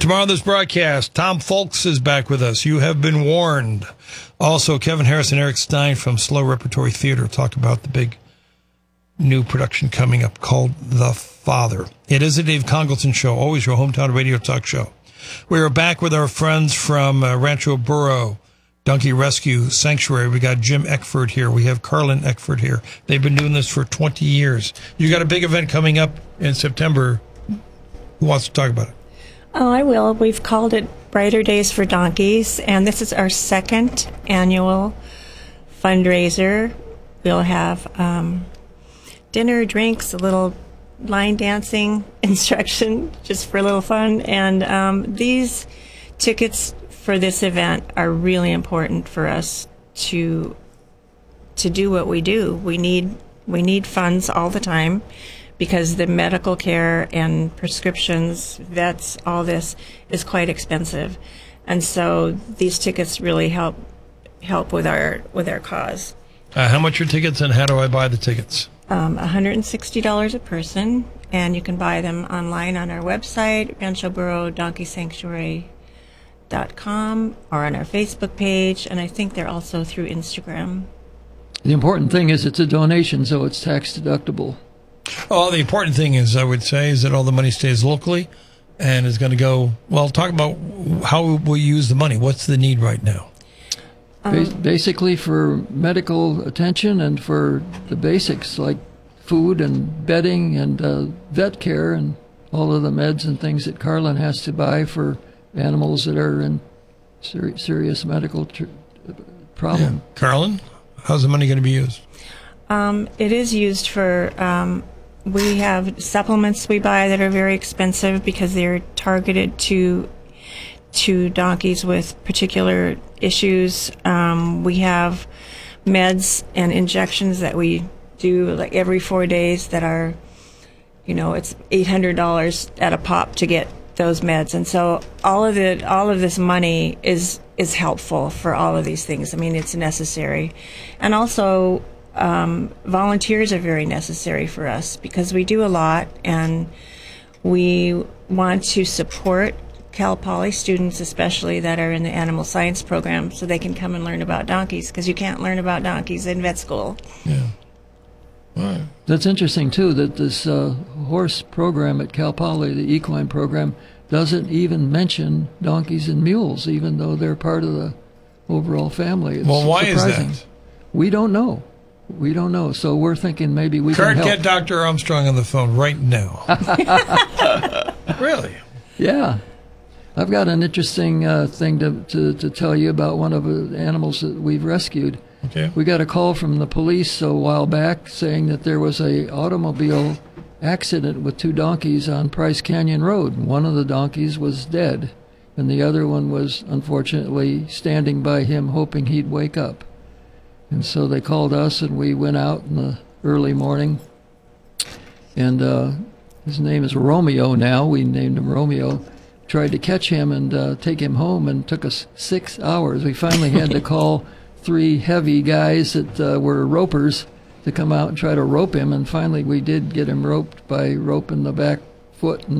Tomorrow, this broadcast, Tom Folks is back with us. You have been warned. Also, Kevin Harris and Eric Stein from Slow Repertory Theater talk about the big new production coming up called The Father. It is a Dave Congleton show, always your hometown radio talk show. We are back with our friends from Rancho Burro Donkey Rescue Sanctuary. We got Jim Eckford here. We have Carlin Eckford here. They've been doing this for 20 years. You got a big event coming up in September. Who wants to talk about it? Oh, I will. We've called it Brighter Days for Donkeys, and this is our second annual fundraiser. We'll have dinner, drinks, a little line dancing instruction just for a little fun. And these tickets for this event are really important for us to do what we do. We need funds all the time, because the medical care and prescriptions, vets, all this is quite expensive. And so these tickets really help with our cause. How much are tickets, and how do I buy the tickets? $160 a person, and you can buy them online on our website, ranchoburrodonkeyssanctuary.com, or on our Facebook page, and I think they're also through Instagram. The important thing is it's a donation, so it's tax deductible. Oh, the important thing is, I would say, is that all the money stays locally and is going to go, well, talk about how we use the money. What's the need right now? Basically for medical attention and for the basics like food and bedding and vet care and all of the meds and things that Carlin has to buy for animals that are in serious medical problem. Yeah. Carlin, how's the money going to be used? It is used for, we have supplements we buy that are very expensive because they're targeted to donkeys with particular issues. We have meds and injections that we do like every 4 days that are, it's $800 at a pop to get those meds. And so all of this money is helpful for all of these things. I mean, it's necessary. And also, volunteers are very necessary for us because we do a lot, and we want to support Cal Poly students, especially that are in the animal science program, so they can come and learn about donkeys, because you can't learn about donkeys in vet school. Yeah. All right. That's interesting, too, that this horse program at Cal Poly, the equine program, doesn't even mention donkeys and mules, even though they're part of the overall family. It's why surprising. is that? We don't know. So we're thinking maybe we can help. Get Dr. Armstrong on the phone right now. Really? Yeah. I've got an interesting thing to tell you about one of the animals that we've rescued. Okay. We got a call from the police a while back saying that there was a automobile accident with 2 donkeys on Price Canyon Road. One of the donkeys was dead, and the other one was unfortunately standing by him hoping he'd wake up. And so they called us, and we went out in the early morning. And his name is Romeo now. We named him Romeo. Tried to catch him and take him home, and took us 6 hours. We finally had to call 3 heavy guys that were ropers to come out and try to rope him. And finally we did get him roped by roping the back foot and